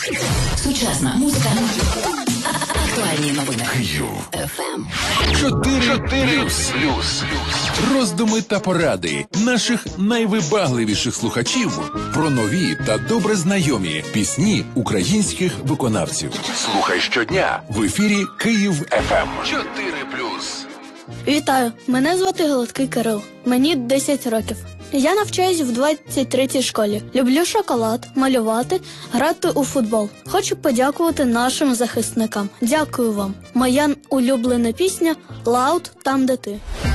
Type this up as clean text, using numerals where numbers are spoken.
Сучасна музика. Актуальні новини. Київ. ФМ. 4+. Роздуми та поради наших найвибагливіших слухачів про нові та добре знайомі пісні українських виконавців. Слухай щодня в ефірі Київ ФМ. 4+. Вітаю, мене звати Голодкий Кирил. Мені 10 років. Я навчаюсь в 23-й школі. Люблю шоколад, малювати, грати у футбол. Хочу подякувати нашим захисникам. Дякую вам. Моя улюблена пісня «Loud, там де ти».